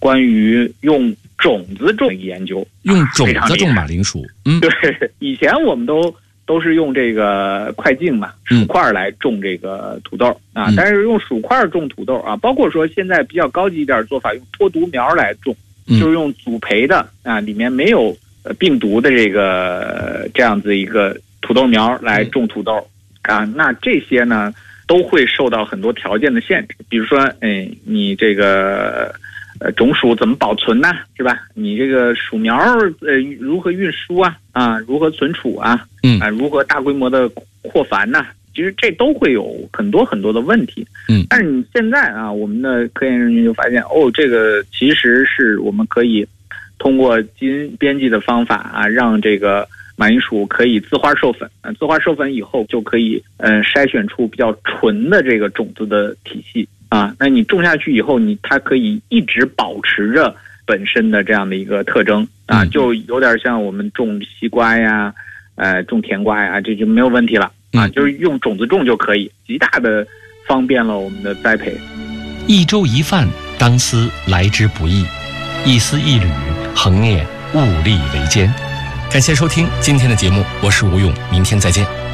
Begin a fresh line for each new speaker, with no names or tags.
关于用种子种的研究，
用种子种马铃薯。
对，以前我们都是用这个块茎嘛，薯块来种这个土豆啊，但是用薯块种土豆啊，包括说现在比较高级一点的做法，用脱毒苗来种，就是用组培的啊，里面没有病毒的这样子一个土豆苗来种土豆啊，那这些呢都会受到很多条件的限制，比如说，你这个种薯怎么保存呢？是吧？你这个薯苗如何运输啊，如何存储啊？如何大规模的扩繁呢？其实这都会有很多很多的问题。但是你现在啊，我们的科研人员就发现，这个其实是我们可以通过基因编辑的方法啊，让这个马铃薯可以自花授粉，自花授粉以后就可以筛选出比较纯的这个种子的体系啊。那你种下去以后，它可以一直保持着本身的这样的一个特征啊，就有点像我们种西瓜呀，种甜瓜呀，这就没有问题了啊，就是用种子种就可以，极大的方便了我们的栽培。
一粥一饭，当思来之不易；一丝一缕，恒念物力维艰。感谢收听今天的节目，我是吴勇，明天再见。